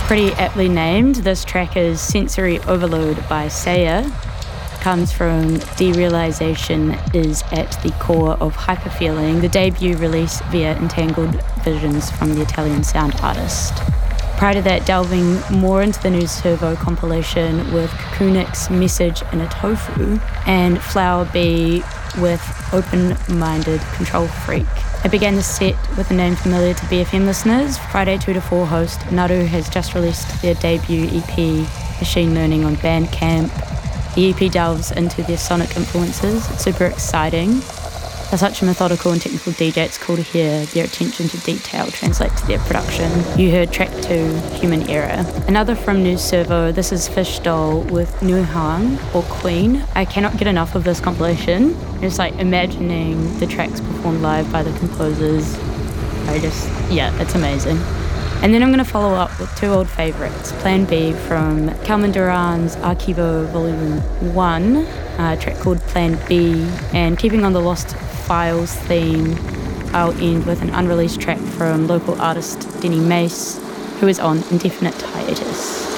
Pretty aptly named, this track is Sensory Overload by Saya. Comes from Derealization is at the core of Hyperfeeling, the debut release via Entangled Visions from the Italian sound artist. Prior to that, delving more into the new Servo compilation with Kukunix Message in a Tofu and Flower Bee with Open-Minded Control Freak. I began the set with a name familiar to BFM listeners. Friday 2 to 4 host Naru has just released their debut EP, Machine Learning, on Bandcamp. The EP delves into their sonic influences. It's super exciting. They're such a methodical and technical DJ, it's cool to hear their attention to detail translate to their production. You heard track 2, Human Error. Another from New Servo, this is Fish Doll with Nuhang, or Queen. I cannot get enough of this compilation. Just like imagining the tracks performed live by the composers. It's amazing. And then I'm going to follow up with 2 old favourites. Plan B from Calvin Duran's Archivo Volume 1, a track called Plan B, and keeping on the Lost Files theme, I'll end with an unreleased track from local artist Denny Mace, who is on indefinite hiatus.